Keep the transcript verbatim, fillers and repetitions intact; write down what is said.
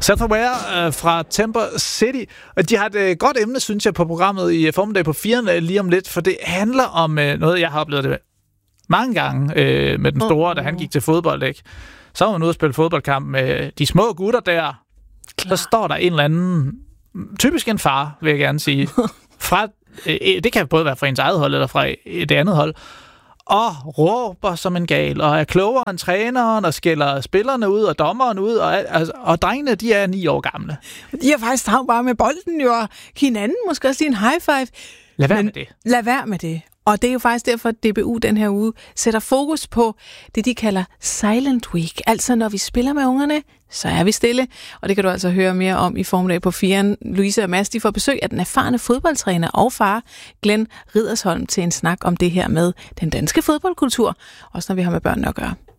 Self-Aware uh, fra Temper City. Og de har et uh, godt emne, synes jeg, på programmet i formiddag på fire uh, lige om lidt, for det handler om uh, noget, jeg har oplevet det mange gange uh, med den store, oh. da han gik til fodbold, ikke? Så var man ude og spille fodboldkamp med de små gutter der. Klar. Så står der en eller anden, typisk en far, vil jeg gerne sige, fra, uh, det kan både være fra ens eget hold, eller fra det andet hold, og råber som en gal, og er klogere end træneren, og skælder spillerne ud, og dommeren ud, og, altså, og drengene, de er ni år gamle. De har faktisk travlt bare med bolden, jo, og hinanden måske også lige en high five. Lad være Men, med det. Lad være med det. Og det er jo faktisk derfor, at D B U den her uge sætter fokus på det, de kalder Silent Week. Altså, når vi spiller med ungerne, så er vi stille. Og det kan du altså høre mere om i formiddag på firen. Louise og Mads, de får besøg af den erfarne fodboldtræner og far, Glenn Riddersholm, til en snak om det her med den danske fodboldkultur. Også når vi har med børnene at gøre.